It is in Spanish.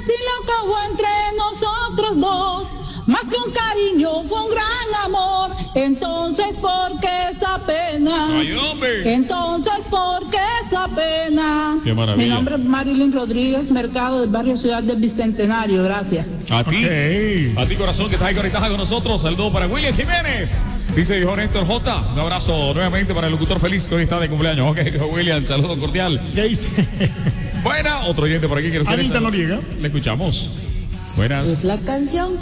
si lo que hubo entre nosotros dos, más que un cariño, fue un gran amor. Entonces, ¿por qué esa pena? ¡Ay, hombre! Entonces, ¿por qué esa pena? ¡Qué maravilla! Mi nombre es Marilyn Rodríguez, Mercado del barrio Ciudad del Bicentenario. Gracias. A ti, Ok. a ti corazón que estás ahí conectada con nosotros. Saludos para William Jiménez. Dice hijo Néstor J. Un abrazo nuevamente para el locutor feliz que hoy está de cumpleaños. Ok, William, saludo cordial. ¿Qué dice? Buena, otro oyente por aquí que nos quiere Anita saludar. Noriega. Le escuchamos. Buenas. Es la canción